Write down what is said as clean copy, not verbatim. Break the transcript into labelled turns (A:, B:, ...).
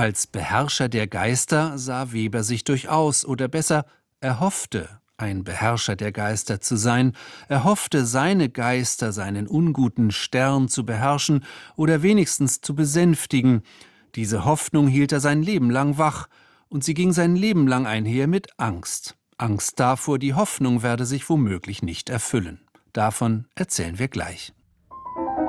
A: Als Beherrscher der Geister sah Weber sich durchaus, oder besser, er hoffte, ein Beherrscher der Geister zu sein, er hoffte, seine Geister, seinen unguten Stern zu beherrschen oder wenigstens zu besänftigen. Diese Hoffnung hielt er sein Leben lang wach, und sie ging sein Leben lang einher mit Angst. Angst davor, die Hoffnung werde sich womöglich nicht erfüllen. Davon erzählen wir gleich.